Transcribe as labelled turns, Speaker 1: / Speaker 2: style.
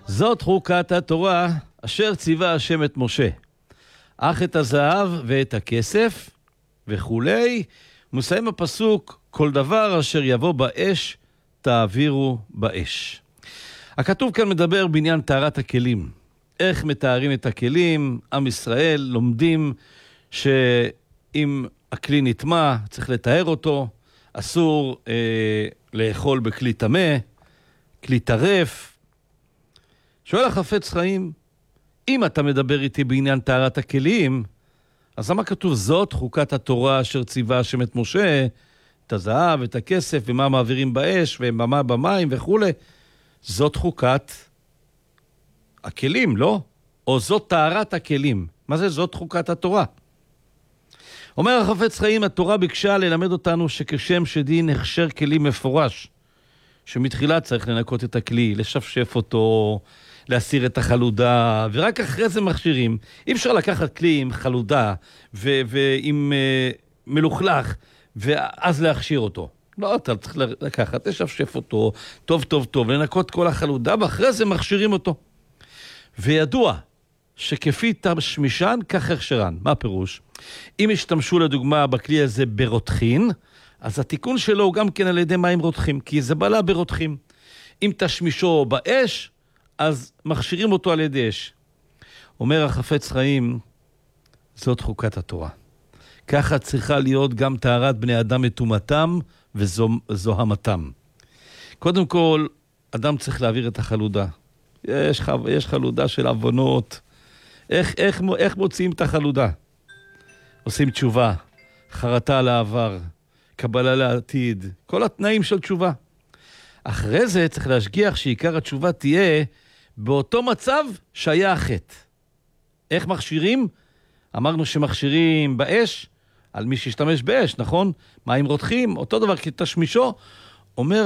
Speaker 1: זאת חוקת התורה אשר ציווה השם את משה. אך את הזהב ואת הכסף וכולי. מסיים הפסוק, כל דבר אשר יבוא באש תעבירו באש. הכתוב כאן מדבר בעניין טהרת הכלים. איך מתארים את הכלים? עם ישראל לומדים שאם הכלי נטמע צריך לטהר אותו, אסור לאכול בכלי טמא, כלי טרף. שואל החפץ חיים, אם אתה מדבר איתי בעניין טהרת הכלים, אז למה כתוב זאת חוקת התורה אשר ציווה השם את משה, את הזהב, את הכסף, ומה מעבירים באש, ומה במים וכו'. זאת חוקת הכלים, לא? או זאת טהרת הכלים. מה זה זאת חוקת התורה? אומר החפץ חיים, התורה ביקשה ללמד אותנו שכשם שדין הכשר כלים מפורש, שמתחילה צריך לנקות את הכלי, לשפשף אותו, להסיר את החלודה, ורק אחרי זה מכשירים. אי אפשר לקחת כלי עם חלודה ועם מלוכלך, ואז להכשיר אותו. לא, אתה צריך לקחת, לשפשף אותו, טוב טוב טוב, לנקות כל החלודה, ואחרי זה מכשירים אותו. וידוע שכפי תשמישן, כך הכשרן. מה הפירוש? אם השתמשו לדוגמה בכלי הזה ברותחין, אז התיקון שלו הוא גם כן על ידי מים רותחים, כי זה בלה ברותחים. אם תשמישו באש, אז מכשירים אותו על ידי אש. אומר החפץ חיים, זאת חוקת התורה. ככה צריכה להיות גם טהרת בני אדם מטומאתם וזוהמתם. קודם כל, אדם צריך להעביר את החלודה. יש חלודה של עוונות. איך מוציאים את החלודה? עושים תשובה, חרטה על העבר, קבלה לעתיד, כל התנאים של תשובה. אחרי זה צריך להשגיח שעיקר התשובה תהיה באותו מצב שהיה החטא. איך מכשירים? אמרנו שמכשירים באש, על מי שישתמש באש, נכון? מים רותחים, אותו דבר כתשמישו. אומר